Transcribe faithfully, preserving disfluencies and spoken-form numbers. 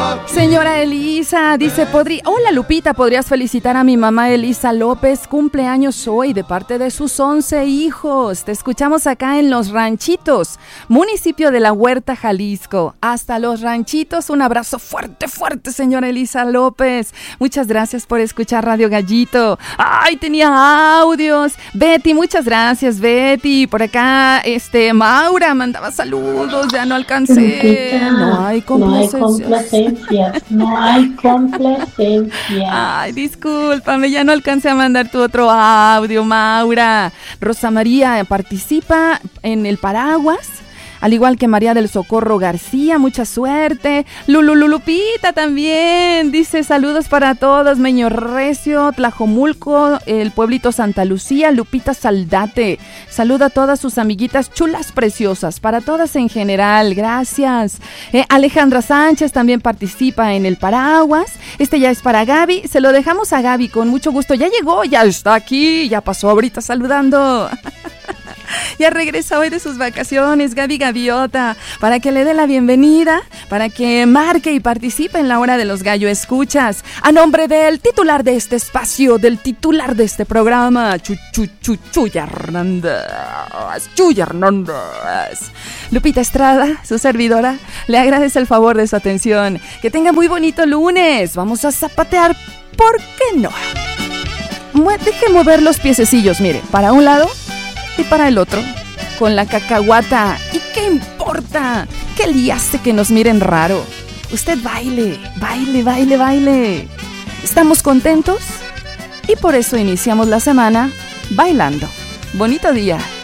Señora Elisa, dice, podría... Hola Lupita, ¿podrías felicitar a mi mamá Elisa López? Cumpleaños hoy de parte de sus once hijos. Te escuchamos acá en Los Ranchitos, municipio de La Huerta, Jalisco. Hasta Los Ranchitos, un abrazo fuerte, fuerte, señora Elisa López. Muchas gracias por escuchar Radio Gallito. ¡Ay, tenía audios! Betty, muchas gracias, Betty. Por acá, este, Maura mandaba saludos, ya no alcancé. Lupita, no hay complacencias. No hay complacencias, no hay complacencias. Ay, discúlpame, ya no alcancé a mandar tu otro audio, Maura. Rosa María participa en el paraguas, al igual que María del Socorro García, mucha suerte. Lululupita también, dice saludos para todos, Meño Recio, Tlajomulco, el pueblito Santa Lucía, Lupita Saldate. Saluda a todas sus amiguitas chulas preciosas, para todas en general, gracias. Eh, Alejandra Sánchez también participa en el paraguas, este ya es para Gaby, se lo dejamos a Gaby con mucho gusto, ya llegó, ya está aquí, ya pasó ahorita saludando. Ya regresa hoy de sus vacaciones, Gaby Gaviota, para que le dé la bienvenida, para que marque y participe en la hora de los gallo escuchas. A nombre del titular de este espacio, del titular de este programa, Chu, Chu, Chu, Chuya Hernández, Chuya Hernández. Lupita Estrada, su servidora, le agradece el favor de su atención. Que tenga muy bonito lunes. Vamos a zapatear, ¿por qué no? Deje mover los piececillos, mire, para un lado y para el otro, con la cacahuata. ¿Y qué importa? ¿Qué le hace que nos miren raro? Usted baile, baile, baile, baile. Estamos contentos y por eso iniciamos la semana bailando. Bonito día.